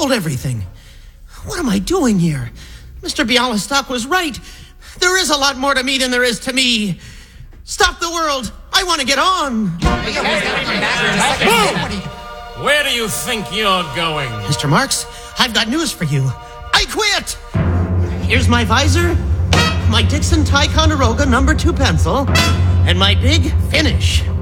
told everything. What am I doing here? Mr. Bialystok was right. There is a lot more to me than there is to me. Stop the world. I want to get on. Where do you think you're going? Mr. Marks, I've got news for you. I quit. Here's my visor, my Dixon Ticonderoga No. 2 pencil, and my big finish.